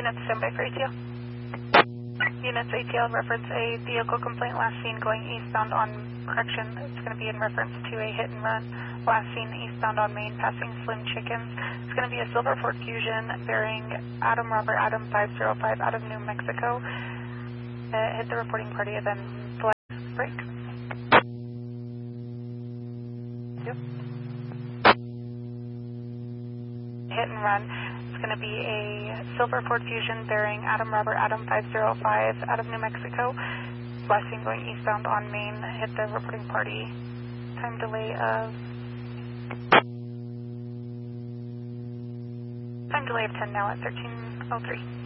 Units, stand by for ATL. Units, ATL, reference a vehicle complaint last seen going eastbound on, correction, it's going to be in reference to a hit and run. Last seen eastbound on Main, passing Slim Chickens. It's going to be a silver Ford Fusion bearing Adam Robert Adam 505 out of New Mexico. Hit the reporting party and then flex break. Yep. Hit and run. It's going to be a silver Ford Fusion bearing Adam Robert Adam 505 out of New Mexico. Last seen going eastbound on Main. Hit the reporting party. Time delay of 10 now at 13:03.